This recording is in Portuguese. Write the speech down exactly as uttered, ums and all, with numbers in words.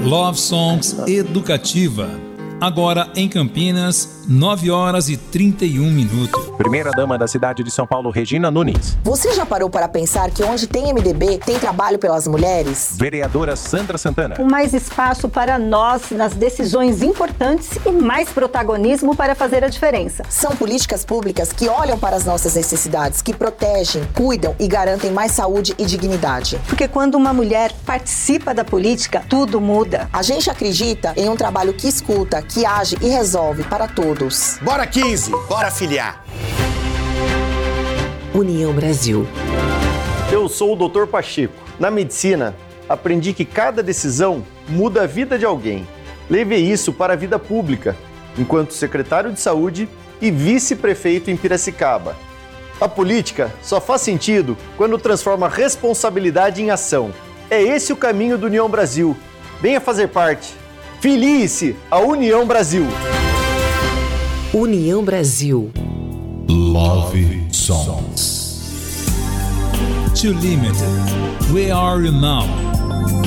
Love Songs Educativa. Agora em Campinas, nove horas e trinta e um minutos. Primeira-dama da cidade de São Paulo, Regina Nunes. Você já parou para pensar que onde tem M D B, tem trabalho pelas mulheres? Vereadora Sandra Santana. Com mais espaço para nós nas decisões importantes e mais protagonismo para fazer a diferença. São políticas públicas que olham para as nossas necessidades, que protegem, cuidam e garantem mais saúde e dignidade. Porque quando uma mulher participa da política, tudo muda. A gente acredita em um trabalho que escuta, que age e resolve para todos. Bora quinze, bora filiar. União Brasil. Eu sou o doutor Pacheco. Na medicina, aprendi que cada decisão muda a vida de alguém. Levei isso para a vida pública, enquanto secretário de saúde e vice-prefeito em Piracicaba. A política só faz sentido quando transforma responsabilidade em ação. É esse o caminho do União Brasil. Venha fazer parte. Filie-se à União Brasil. União Brasil. Love Songs. Too Limited. Where Are You Now?